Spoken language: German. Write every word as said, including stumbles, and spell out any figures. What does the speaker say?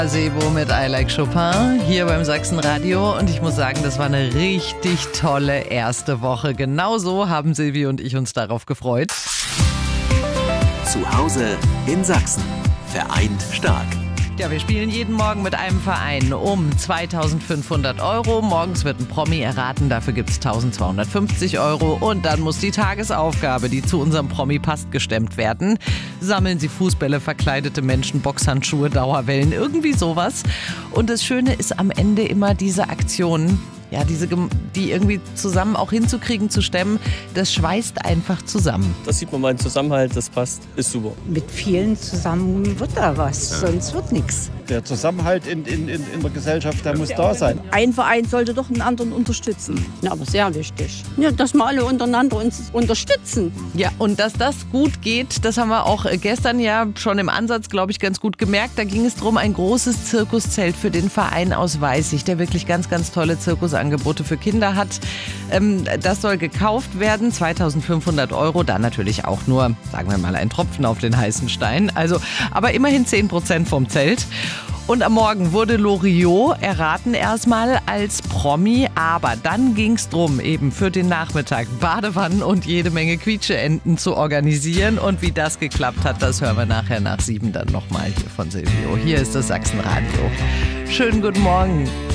Sebo mit I Like Chopin hier beim Sachsenradio und ich muss sagen, das war eine richtig tolle erste Woche. Genauso haben Silvi und ich uns darauf gefreut. Zu Hause in Sachsen. Vereint stark. Ja, wir spielen jeden Morgen mit einem Verein um zweitausendfünfhundert Euro. Morgens wird ein Promi erraten, dafür gibt es eintausendzweihundertfünfzig Euro. Und dann muss die Tagesaufgabe, die zu unserem Promi passt, gestemmt werden. Sammeln Sie Fußbälle, verkleidete Menschen, Boxhandschuhe, Dauerwellen, irgendwie sowas. Und das Schöne ist am Ende immer diese Aktion, ja, diese, die irgendwie zusammen auch hinzukriegen, zu stemmen, das schweißt einfach zusammen. Das sieht man mal im Zusammenhalt, das passt, ist super. Mit vielen zusammen wird da was, sonst wird nichts. Der Zusammenhalt in, in, in, in der Gesellschaft, der muss da sein. Ein Verein sollte doch einen anderen unterstützen. Ja, aber sehr wichtig. Ja, dass wir alle untereinander uns unterstützen. Ja, und dass das gut geht, das haben wir auch gestern ja schon im Ansatz, glaube ich, ganz gut gemerkt. Da ging es darum, ein großes Zirkuszelt für den Verein aus Weißig, der wirklich ganz, ganz tolle Zirkusangebote für Kinder hat. Ähm, das soll gekauft werden, zweitausendfünfhundert Euro, da natürlich auch nur, sagen wir mal, ein Tropfen auf den heißen Stein. Also, aber immerhin zehn Prozent vom Zelt. Und am Morgen wurde Loriot erraten erstmal als Promi, aber dann ging es drum, eben für den Nachmittag Badewannen und jede Menge Quietscheenten zu organisieren. Und wie das geklappt hat, das hören wir nachher nach sieben dann nochmal hier von Silvio. Hier ist das Sachsenradio. Schönen guten Morgen.